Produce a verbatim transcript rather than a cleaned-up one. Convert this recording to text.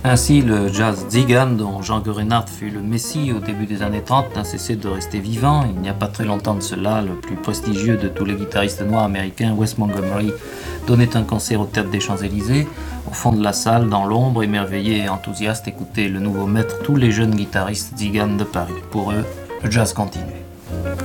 Ainsi, le jazz Zigan, dont Django Reinhardt fut le messie au début des années trente, n'a cessé de rester vivant. Il n'y a pas très longtemps de cela, le plus prestigieux de tous les guitaristes noirs américains, Wes Montgomery, donnait un concert au Théâtre des Champs-Élysées. Au fond de la salle, dans l'ombre, émerveillés et enthousiastes, écoutaient le nouveau maître tous les jeunes guitaristes Zigan de Paris. Pour eux, le jazz continue.